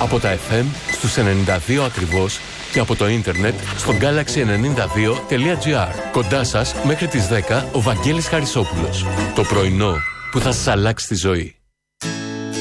Από τα FM στους 92 ακριβώς και από το ίντερνετ στο galaxy92.gr. Κοντά σας μέχρι τις 10 ο Βαγγέλης Χαρισόπουλος. Το πρωινό που θα σας αλλάξει τη ζωή.